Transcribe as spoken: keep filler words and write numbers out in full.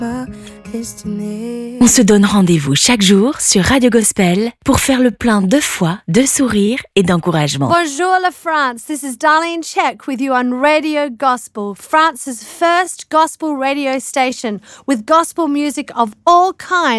On se donne rendez-vous chaque jour sur Radio Gospel pour faire le plein de foi, de sourire et d'encouragement. Bonjour la France, this is Darlene Check with you on Radio Gospel, France's first gospel radio station with gospel music of all kinds.